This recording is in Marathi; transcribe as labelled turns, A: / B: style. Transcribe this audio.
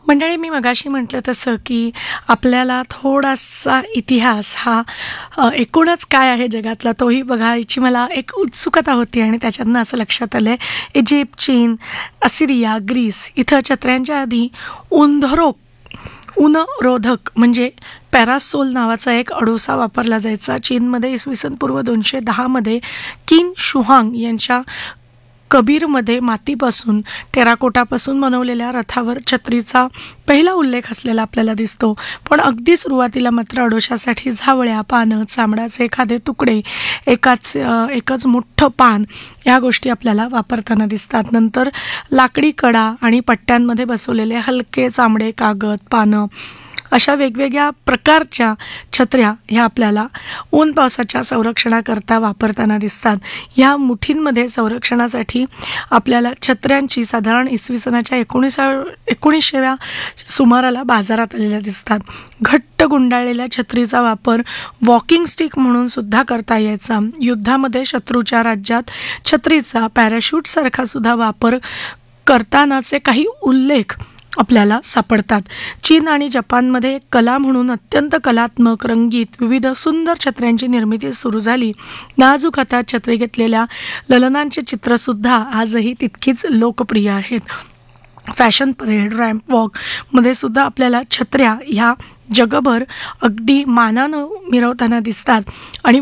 A: मंडळी, मी मगाशी म्हटलं तसं, की आपल्याला थोडासा इतिहास हा एकूणच काय आहे जगातला तोही बघायची मला एक उत्सुकता होती आणि त्याच्यातनं असं लक्षात आलंय, इजिप्त, चीन, असिरिया, ग्रीस इथं छत्र्यांच्या आधी उंधरोक ऊनरोधक म्हणजे पॅरासोल नावाचा एक अडोसा वापरला जायचा. चीनमध्ये इसवी सन पूर्व 210 मध्ये किन शुहांग यांच्या कबीरमध्ये मातीपासून टेराकोटापासून बनवलेल्या रथावर छत्रीचा पहिला उल्लेख असलेला आपल्याला दिसतो. पण अगदी सुरुवातीला मात्र अडोशासाठी झावळ्या, पानं, चामड्याचे एखादे तुकडे, एकच मोठं पान ह्या गोष्टी आपल्याला वापरताना दिसतात. नंतर लाकडी कडा आणि पट्ट्यांमध्ये बसवलेले हलके चामडे, कागद, पानं अशा वेगवेगळ्या प्रकारच्या छत्र्या ह्या आपल्याला ऊन पावसाच्या संरक्षणाकरता वापरताना दिसतात. ह्या मुठींमध्ये संरक्षणासाठी आपल्याला छत्र्यांची साधारण इसवी सनाच्या 1900व्या सुमाराला बाजारात आलेल्या दिसतात. घट्ट गुंडाळलेल्या छत्रीचा वापर वॉकिंग स्टिक म्हणून सुद्धा करता यायचा. युद्धामध्ये शत्रूच्या राज्यात छत्रीचा पॅराशूटसारखा सुद्धा वापर करतानाचे काही उल्लेख आपल्याला सापडतात. चीन आणि जपानमध्ये कला म्हणून अत्यंत कलात्मक, रंगीत, विविध सुंदर छत्र्यांची निर्मिती सुरू झाली. नाजूक हातात छत्री घेतलेल्या ललनांचे चित्रसुद्धा आजही तितकीच लोकप्रिय आहेत. फॅशन परेड, रॅम्प वॉक मध्ये सुद्धा आपल्याला छत्र्या ह्या जगभर अगदी मानानं मिरवताना दिसतात आणि